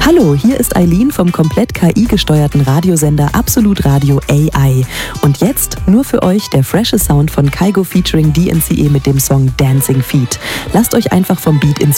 Hallo, hier ist Eileen vom komplett KI-gesteuerten Radiosender Absolut Radio AI. Und jetzt nur für euch der frische Sound von Kygo featuring DNCE mit dem Song Dancing Feet. Lasst euch einfach vom Beat inspirieren.